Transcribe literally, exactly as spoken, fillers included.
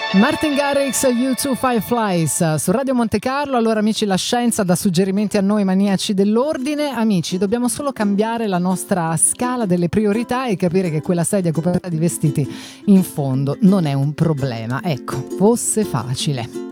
Martin Garrix, U two Fireflies su Radio Monte Carlo. Allora amici, la scienza dà suggerimenti a noi maniaci dell'ordine. Amici, dobbiamo solo cambiare la nostra scala delle priorità e capire che quella sedia coperta di vestiti in fondo non è un problema. Ecco, fosse facile.